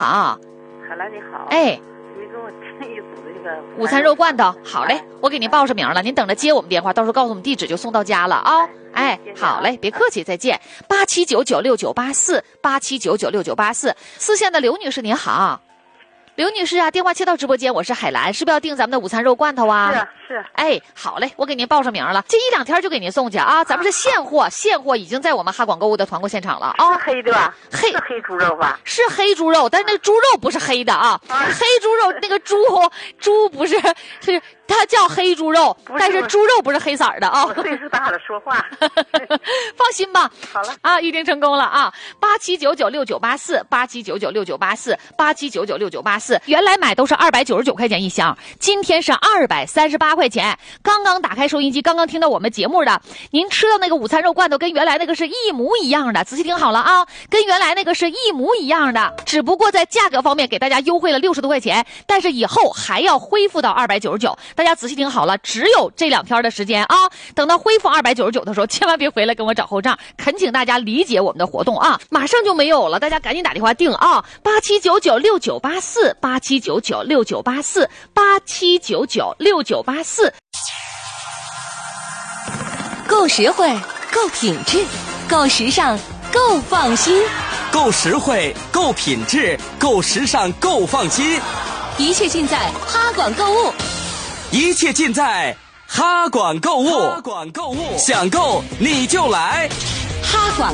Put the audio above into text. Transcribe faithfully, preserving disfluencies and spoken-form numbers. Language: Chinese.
啊。 海兰你好。 哎， 你给我订一组那个午餐肉罐头。好嘞，我给您报上名了，您等着接我们电话，到时候告诉我们地址就送到家了啊。哎，好嘞，别客气，再见。八七九九六九八四，八七九九六九八四。四线的刘女士您好。刘女士啊，电话切到直播间，我是海兰，是不是要订咱们的午餐肉罐头啊？ 是啊是。 哎，好嘞，我给您报上名了，这一两天就给您送去啊。咱们是现货，现货已经在我们哈广购物的团购现场了啊。 是黑的吧？ 黑是黑猪肉吧？ 是黑猪肉，但是那个猪肉不是黑的啊。 啊黑猪肉那个猪猪不是是它叫黑猪肉， 不是但是猪肉不是黑色儿的啊。 我岁数大了说话。 放心吧。 好了啊，预定成功了啊！八七九九六九八四，八七九九六九八四，八七九九六九八四。原来买都是二百九十九块钱一箱，今天是二百三十八块钱。刚刚打开收音机，刚刚听到我们节目的，您吃到那个午餐肉罐头跟原来那个是一模一样的，仔细听好了啊，跟原来那个是一模一样的，只不过在价格方面给大家优惠了六十多块钱，但是以后还要恢复到二百九十九。大家仔细听好了，只有这两天的时间啊，等到恢复二百九十九的时候，千万别回来跟我找后账，恳请大家理解我们的活动啊，马上就没有了，大家赶紧打电话订啊，八七九九六九八四，八七九九六九八四，八七九九六九八四。 够实惠，够品质，够时尚，够放心。 够实惠，够品质，够时尚，够放心。 一切尽在哈广购物， 一切尽在哈广购物。哈广购物，想购你就来， 哈广。